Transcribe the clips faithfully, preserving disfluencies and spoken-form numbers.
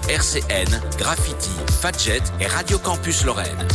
R C N, Graffiti, Fadjet et Radio Campus Lorraine.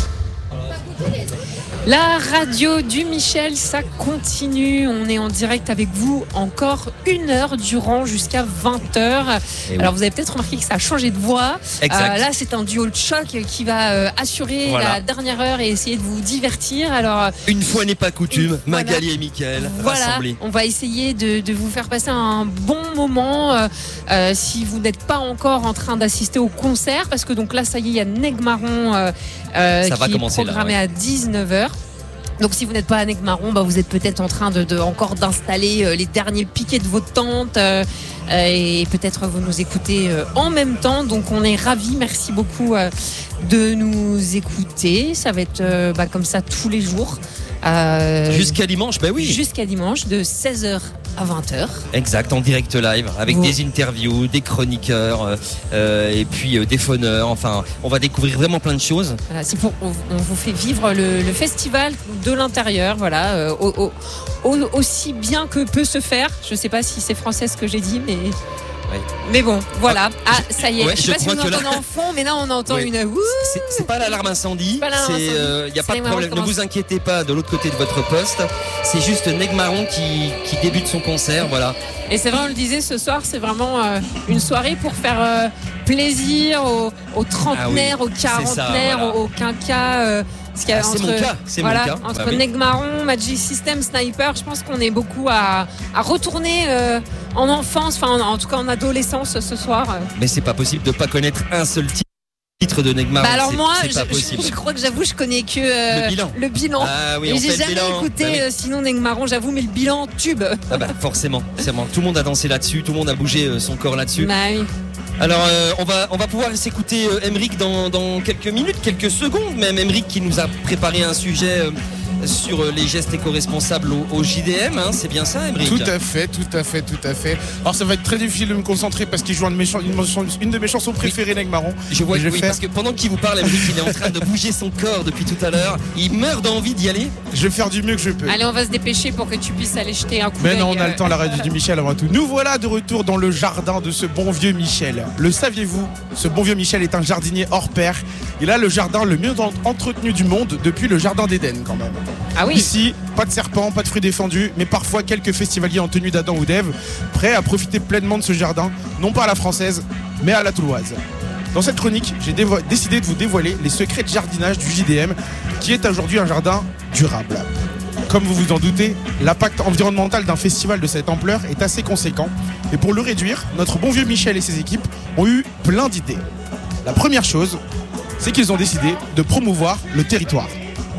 La radio du Michel, ça continue. On est en direct avec vous encore une heure durant jusqu'à vingt heures. Oui. Alors vous avez peut-être remarqué que ça a changé de voix. Exact. Euh, là, c'est un duo de choc qui va euh, assurer voilà. la dernière heure et essayer de vous divertir. Alors une fois n'est pas coutume, une, Magali voilà. et Mickaël voilà. rassemblés. On va essayer de, de vous faire passer un bon moment. Euh, euh, si vous n'êtes pas encore en train d'assister au concert, parce que donc là, ça y est, il y a Negmaron euh, euh, qui est programmé là, ouais. à dix-neuf heures. Donc si vous n'êtes pas à Negmaron, bah vous êtes peut-être en train de, de encore d'installer euh, les derniers piquets de votre tente euh, euh, et peut-être vous nous écoutez euh, en même temps. Donc on est ravis, merci beaucoup euh, de nous écouter. Ça va être euh, bah, comme ça tous les jours. Euh, jusqu'à dimanche, bah oui. Jusqu'à dimanche de seize heures à vingt heures. Exact, en direct live avec vous. Des interviews, des chroniqueurs euh, et puis euh, des phoneurs. Enfin, on va découvrir vraiment plein de choses. Voilà, c'est pour, on, on vous fait vivre le, le festival de l'intérieur, voilà, euh, au, au, au, aussi bien que peut se faire. Je ne sais pas si c'est français ce que j'ai dit, mais. Ouais. Mais bon, voilà. Ah, ah ça y est. Ouais, je ne sais pas si vous entendez là... en fond, mais là on entend ouais. une. C'est, c'est pas l'alarme incendie. Il euh, n'y a pas de problème. Ne vous inquiétez pas de l'autre côté de votre poste. C'est juste Negmaron qui, qui débute son concert. Voilà. Et c'est vrai, on le disait, ce soir, c'est vraiment euh, une soirée pour faire euh, plaisir aux, aux trentenaires, ah oui, aux quarantenaires, voilà. aux, aux quinquas. Euh, Ah, entre, c'est mon cas, c'est voilà, mon cas. Entre bah, oui. Negmaron, Magic System, Sniper, je pense qu'on est beaucoup à, à retourner euh, en enfance, enfin en, en tout cas en adolescence ce soir. Mais c'est pas possible de pas connaître un seul titre de Negmaron. Bah alors c'est, moi, c'est je, je crois que j'avoue, je connais que euh, le bilan. Le bilan. Ah oui, et on j'ai fait jamais le bilan. écouté bah, oui. euh, sinon Negmaron, j'avoue, mais le bilan tube. Ah bah forcément, forcément. Tout le monde a dansé là-dessus, tout le monde a bougé euh, son corps là-dessus. Bah oui. Alors euh, on va on va pouvoir s'écouter euh, Emeric dans, dans quelques minutes, quelques secondes même. Emeric qui nous a préparé un sujet euh, sur euh, les gestes éco-responsables au, au J D M, hein, c'est bien ça Emeric ? Tout à fait, tout à fait, tout à fait. Alors ça va être très difficile de me concentrer parce qu'il joue une, ch- une, une de mes chansons préférées, oui. Negmaron. Je vois, je oui, faire... parce que pendant qu'il vous parle, Emeric, il est en train de bouger son corps depuis tout à l'heure. Il meurt d'envie d'y aller. Je vais faire du mieux que je peux. Allez, on va se dépêcher pour que tu puisses aller jeter un coup Mais d'œil. non, on a le temps, la radio du Michel avant tout. Nous voilà de retour dans le jardin de ce bon vieux Michel. Le saviez-vous ? Ce bon vieux Michel est un jardinier hors pair. Il a le jardin le mieux entretenu du monde depuis le jardin d'Éden quand même. Ah oui. Ici, pas de serpents, pas de fruits défendus, mais parfois quelques festivaliers en tenue d'Adam ou d'Ève, prêts à profiter pleinement de ce jardin, non pas à la française, mais à la touloise. Dans cette chronique, j'ai dévo- décidé de vous dévoiler les secrets de jardinage du J D M, qui est aujourd'hui un jardin durable. Comme vous vous en doutez, l'impact environnemental d'un festival de cette ampleur est assez conséquent. Et pour le réduire, notre bon vieux Michel et ses équipes ont eu plein d'idées. La première chose, c'est qu'ils ont décidé de promouvoir le territoire.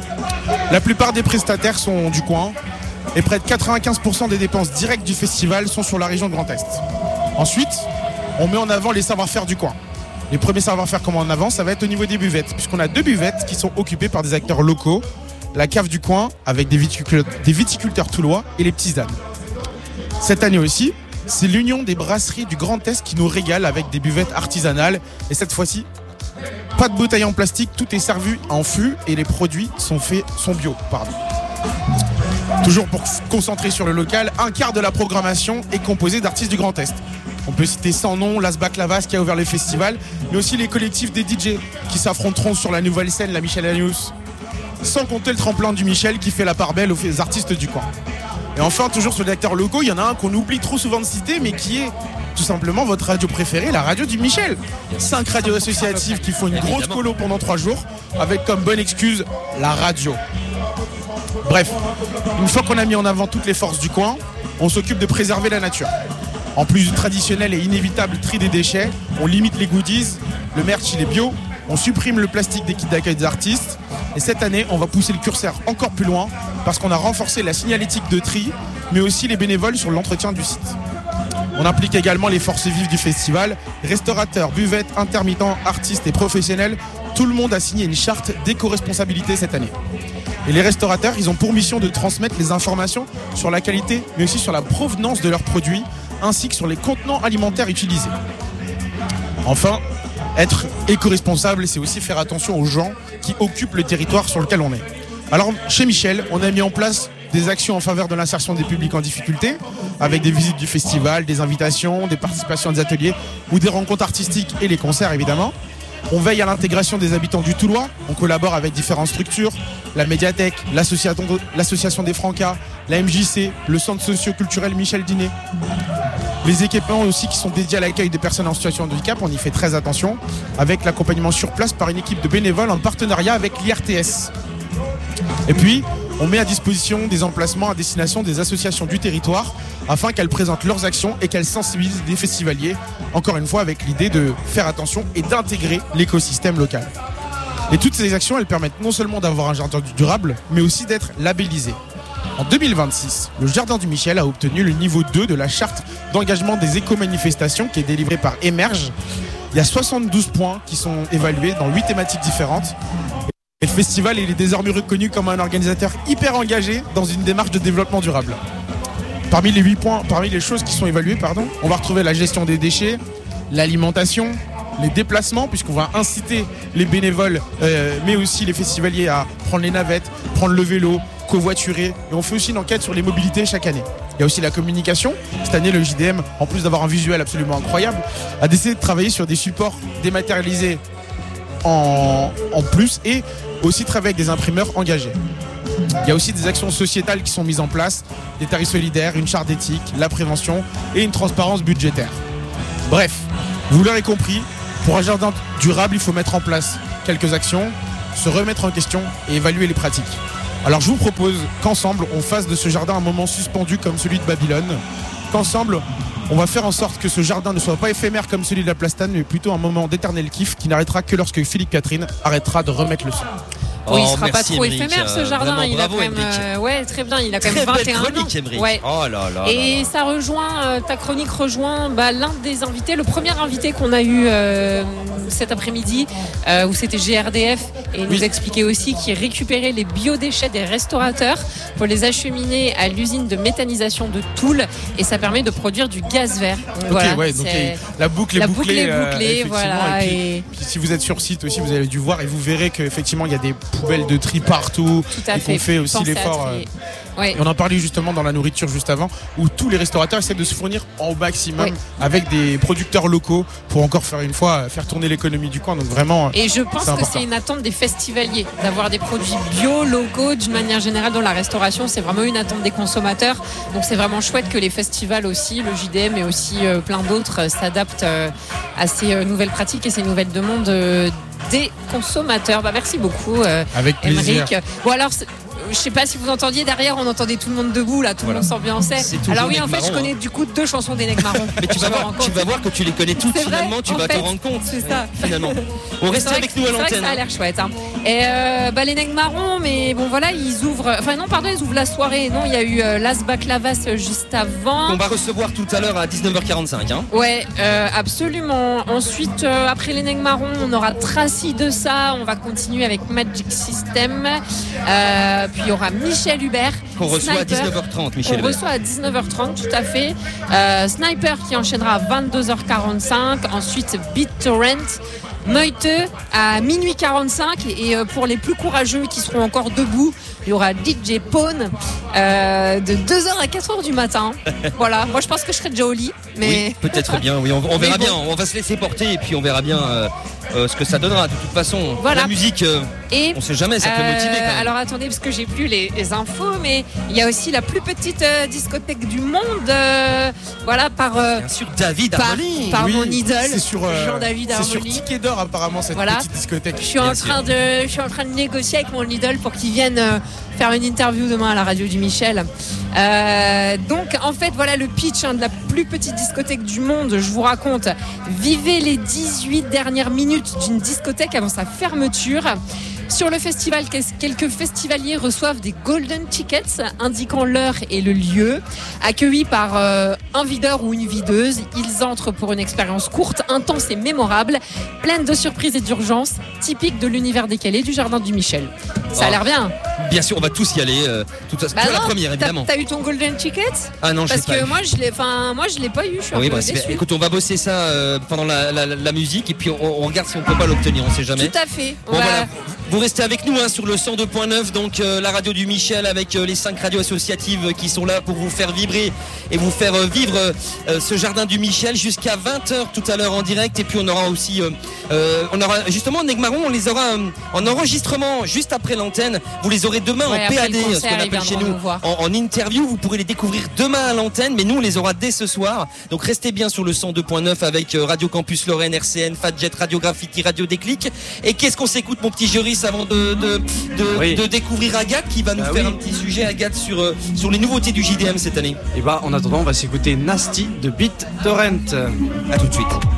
La plupart des prestataires sont du coin et près de quatre-vingt-quinze pour cent des dépenses directes du festival sont sur la région Grand Est. Ensuite, on met en avant les savoir-faire du coin. Les premiers savoir-faire qu'on met en avant, ça va être au niveau des buvettes, puisqu'on a deux buvettes qui sont occupées par des acteurs locaux. La cave du coin avec des, viticul- des viticulteurs toulois et les petits ânes. Cette année aussi, c'est l'union des brasseries du Grand Est qui nous régale avec des buvettes artisanales. Et cette fois-ci, pas de bouteilles en plastique, tout est servi en fût et les produits sont faits, sont bio. Pardon. Toujours pour se concentrer sur le local, un quart de la programmation est composé d'artistes du Grand Est. On peut citer sans nom Las Baklavas qui a ouvert le festival, mais aussi les collectifs des D J qui s'affronteront sur la nouvelle scène, la Michel Anius. Sans compter le tremplin du Michel qui fait la part belle aux artistes du coin. Et enfin, toujours sur les acteurs locaux, il y en a un qu'on oublie trop souvent de citer, mais qui est tout simplement votre radio préférée, la radio du Michel. Cinq radios associatives qui font une grosse colo pendant trois jours, avec comme bonne excuse la radio. Bref, une fois qu'on a mis en avant toutes les forces du coin, on s'occupe de préserver la nature. En plus du traditionnel et inévitable tri des déchets, on limite les goodies, le merch il est bio, on supprime le plastique des kits d'accueil des artistes. Et cette année, on va pousser le curseur encore plus loin parce qu'on a renforcé la signalétique de tri, mais aussi les bénévoles sur l'entretien du site. On implique également les forces vives du festival, restaurateurs, buvettes, intermittents, artistes et professionnels. Tout le monde a signé une charte d'éco-responsabilité cette année. Et les restaurateurs, ils ont pour mission de transmettre les informations sur la qualité, mais aussi sur la provenance de leurs produits, ainsi que sur les contenants alimentaires utilisés. Enfin, être éco-responsable, c'est aussi faire attention aux gens qui occupent le territoire sur lequel on est. Alors, chez Michel, on a mis en place des actions en faveur de l'insertion des publics en difficulté, avec des visites du festival, des invitations, des participations à des ateliers ou des rencontres artistiques et les concerts évidemment. On veille à l'intégration des habitants du Toulois. On collabore avec différentes structures, la médiathèque, l'association, l'association des Francas, la M J C, le centre socio-culturel Michel Dinet. Les équipements aussi qui sont dédiés à l'accueil des personnes en situation de handicap, on y fait très attention, avec l'accompagnement sur place par une équipe de bénévoles en partenariat avec l'I R T S. Et puis, on met à disposition des emplacements à destination des associations du territoire afin qu'elles présentent leurs actions et qu'elles sensibilisent les festivaliers, encore une fois avec l'idée de faire attention et d'intégrer l'écosystème local. Et toutes ces actions, elles permettent non seulement d'avoir un jardin durable, mais aussi d'être labellisé. En deux mille vingt-six, le Jardin du Michel a obtenu le niveau deux de la charte d'engagement des éco-manifestations qui est délivrée par Emerge. Il y a soixante-douze points qui sont évalués dans huit thématiques différentes. Et le festival il est désormais reconnu comme un organisateur hyper engagé dans une démarche de développement durable. Parmi les huit points, parmi les choses qui sont évaluées, pardon, on va retrouver la gestion des déchets, l'alimentation, les déplacements, puisqu'on va inciter les bénévoles, euh, mais aussi les festivaliers à prendre les navettes, prendre le vélo, covoiturer. Et on fait aussi une enquête sur les mobilités chaque année. Il y a aussi la communication. Cette année, le J D M, en plus d'avoir un visuel absolument incroyable, a décidé de travailler sur des supports dématérialisés en, en plus et aussi travailler avec des imprimeurs engagés. Il y a aussi des actions sociétales qui sont mises en place, des tarifs solidaires, une charte d'éthique, la prévention et une transparence budgétaire. Bref, vous l'aurez compris, pour un jardin durable, il faut mettre en place quelques actions, se remettre en question et évaluer les pratiques. Alors je vous propose qu'ensemble, on fasse de ce jardin un moment suspendu comme celui de Babylone, qu'ensemble, on va faire en sorte que ce jardin ne soit pas éphémère comme celui de la Plastane, mais plutôt un moment d'éternel kiff qui n'arrêtera que lorsque Philippe Catherine arrêtera de remettre le son. Oh, oui, il sera merci, pas trop Émeric, éphémère ce jardin. Vraiment, il bravo, a quand même, euh, ouais, très bien. Il a quand même vingt et un chronique, ans. Ouais. Oh là là et là là. ça rejoint euh, ta chronique rejoint bah, l'un des invités, le premier invité qu'on a eu euh, cet après-midi, euh, où c'était G R D F et il oui. nous expliquait aussi qu'il récupérait les biodéchets des restaurateurs pour les acheminer à l'usine de méthanisation de Toul et ça permet de produire du gaz vert. Donc, okay, voilà, ouais, donc la boucle est la bouclée. Boucle est bouclée euh, voilà. Et puis, et... puis, si vous êtes sur site aussi, vous avez dû voir et vous verrez qu'effectivement il y a des poubelles de tri partout. Tout à et fait. qu'on fait aussi Pensez l'effort. Euh, ouais. Et on en parlait justement dans la nourriture juste avant, où tous les restaurateurs essaient de se fournir au maximum ouais. avec des producteurs locaux pour encore faire une fois faire tourner l'économie du coin. Donc vraiment. Et je pense c'est que c'est une attente des festivaliers d'avoir des produits bio, locaux, d'une manière générale dans la restauration. C'est vraiment une attente des consommateurs. Donc c'est vraiment chouette que les festivals aussi, le J D M et aussi euh, plein d'autres euh, s'adaptent euh, à ces euh, nouvelles pratiques et ces nouvelles demandes. Euh, des consommateurs. Bah, merci beaucoup, euh, avec plaisir. Émeric. Bon alors, je sais pas si vous entendiez derrière, on entendait tout le monde debout là, tout voilà. le monde s'ambiançait. Alors oui, en fait, je connais hein. du coup deux chansons des Nègres Marrons. Mais tu vas, voir, tu vas voir que tu les connais toutes c'est finalement, vrai, tu vas fait, te rendre compte. C'est ça. Finalement. On reste avec nous à l'antenne. C'est vrai que ça a l'air chouette. Hein. Et euh, bah, les Nègres Marrons, mais bon voilà, ils ouvrent. Enfin non, pardon, ils ouvrent la soirée. Non, il y a eu euh, Las Baklavas juste avant. On va recevoir tout à l'heure à dix-neuf heures quarante-cinq. Hein. Ouais, euh, absolument. Ensuite, euh, après les Nègres Marrons, on aura Tracy de ça. On va continuer avec Magic System. Euh, puis il y aura Michel Hubert. Qu'on reçoit Sniper, à dix-neuf heures trente, Michel On reçoit à dix-neuf heures trente, tout à fait. Euh, Sniper qui enchaînera à vingt-deux heures quarante-cinq. Ensuite, BitTorrent. Meuteux à minuit quarante-cinq. Et euh, pour les plus courageux qui seront encore debout, il y aura D J Pone euh, de deux heures à quatre heures du matin. Voilà, moi je pense que je serai déjà au lit. Mais... Oui, peut-être bien, oui, on, on verra bon. bien. On va se laisser porter et puis on verra bien. Euh... Euh, ce que ça donnera de toute façon. Voilà. La musique, euh, et, on sait jamais, ça peut euh, motiver quand même. Alors attendez, parce que j'ai plus les, les infos, mais il y a aussi la plus petite euh, discothèque du monde, euh, voilà, par euh, bien sûr David par, Armoli. par oui, mon idole, c'est sur, euh, Jean-David Armoli. C'est sur Ticket d'Or apparemment cette voilà. petite discothèque. Je suis en train de, je suis en train de négocier avec mon idole pour qu'il vienne euh, faire une interview demain à la radio du Michel. Euh, donc en fait voilà le pitch hein, de la plus petite discothèque du monde. Je vous raconte, vivez les dix-huit dernières minutes d'une discothèque avant sa fermeture. Sur le festival, quelques festivaliers reçoivent des golden tickets indiquant l'heure et le lieu. Accueillis par euh, un videur ou une videuse, ils entrent pour une expérience courte, intense et mémorable, pleine de surprises et d'urgences, typique de l'univers décalé du Jardin du Michel. Ça a l'air bien. Bien sûr, on va tous y aller. Euh, tout à... bah tu as la première, évidemment. T'as, t'as eu ton golden ticket? Ah non, je Parce l'ai pas que eu. moi, je l'ai, enfin, moi, je l'ai pas eu. Je suis oui, un peu bah, déçue. Écoute, on va bosser ça euh, pendant la, la, la musique et puis on, on regarde si on peut pas l'obtenir. On sait jamais. Tout à fait. Bon, va... voilà. Vous restez avec nous hein, sur le cent deux point neuf, donc euh, la radio du Michel avec euh, les cinq radios associatives qui sont là pour vous faire vibrer et vous faire euh, vivre euh, ce jardin du Michel jusqu'à vingt heures tout à l'heure en direct. Et puis on aura aussi, euh, euh, on aura justement Negmaron, on les aura euh, en enregistrement juste après l'antenne. Vous les aurez demain ouais, en P A D, concert, ce qu'on appelle chez nous, en, en interview. Vous pourrez les découvrir demain à l'antenne, mais nous on les aura dès ce soir. Donc restez bien sur le cent deux point neuf avec euh, Radio Campus Lorraine, R C N, Fadjet, Radio Graffiti, Radio Déclic. Et qu'est-ce qu'on s'écoute, mon petit Joris, avant de, de, de, oui. de découvrir Agathe qui va nous bah faire oui. un petit sujet, Agathe, sur, euh, sur les nouveautés du J D M cette année. Et bah en attendant, on va s'écouter Nasty de BitTorrent. À tout de suite.